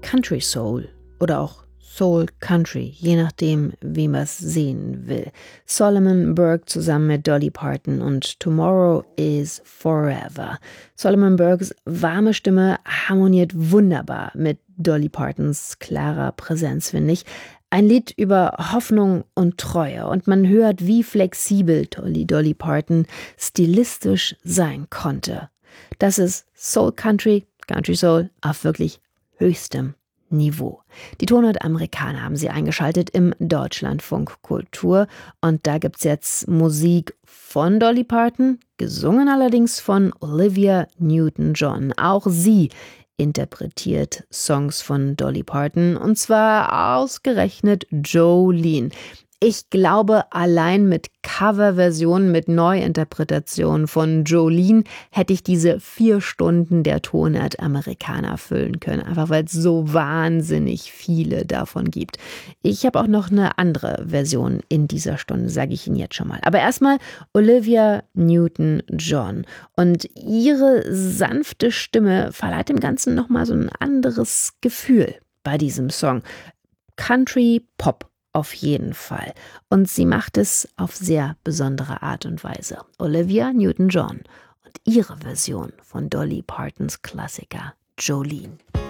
Country Soul oder auch Soul Country, je nachdem, wie man es sehen will. Solomon Burke zusammen mit Dolly Parton und Tomorrow is Forever. Solomon Burkes warme Stimme harmoniert wunderbar mit Dolly Partons klarer Präsenz, finde ich. Ein Lied über Hoffnung und Treue und man hört, wie flexibel Dolly Parton stilistisch sein konnte. Das ist Soul Country, Country Soul auf wirklich höchstem Niveau. Die Tonart Amerikaner haben sie eingeschaltet im Deutschlandfunk Kultur und da gibt's jetzt Musik von Dolly Parton, gesungen allerdings von Olivia Newton-John. Auch sie interpretiert Songs von Dolly Parton und zwar ausgerechnet Jolene. Ich glaube, allein mit Coverversionen, mit Neuinterpretationen von Jolene hätte ich diese 4 Stunden der Tonart Amerikaner füllen können, einfach weil es so wahnsinnig viele davon gibt. Ich habe auch noch eine andere Version in dieser Stunde, sage ich Ihnen jetzt schon mal. Aber erstmal Olivia Newton-John und ihre sanfte Stimme verleiht dem Ganzen nochmal so ein anderes Gefühl bei diesem Song. Country Pop. Auf jeden Fall. Und sie macht es auf sehr besondere Art und Weise. Olivia Newton-John und ihre Version von Dolly Partons Klassiker Jolene.